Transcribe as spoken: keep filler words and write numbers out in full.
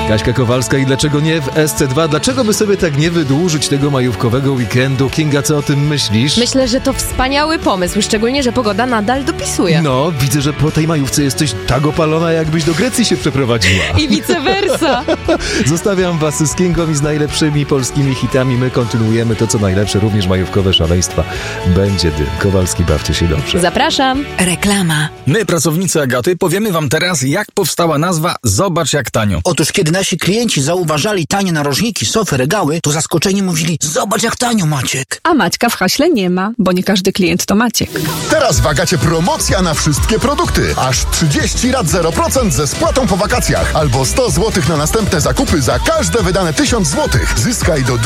Kaśka Kowalska i dlaczego nie w S C dwa? Dlaczego by sobie tak nie wydłużyć tego majówkowego weekendu? Kinga, co o tym myślisz? Myślę, że to wspaniały pomysł, szczególnie, że pogoda nadal dopisuje. No, widzę, że po tej majówce jesteś tak opalona, jakbyś do Grecji się przeprowadziła. I vice versa. Zostawiam was z Kingą i z najlepszymi polskimi hitami. My kontynuujemy to, co najlepsze, również majówkowe szaleństwa. Będzie dym. Kowalski, bawcie się dobrze. Zapraszam. Reklama. My, pracownicy Agaty, powiemy wam teraz, jak powstała nazwa Zobacz jak tanio. Otóż kiedy nasi klienci zauważali tanie narożniki, sofy, regały, to zaskoczeni mówili: zobacz jak tanio, Maciek. A Maćka w haśle nie ma, bo nie każdy klient to Maciek. Teraz w Agacie promocja na wszystkie produkty. Aż trzydzieści rat zero procent ze spłatą po wakacjach. Albo sto złotych na następne zakupy za każde wydane tysiąc złotych. Zyskaj do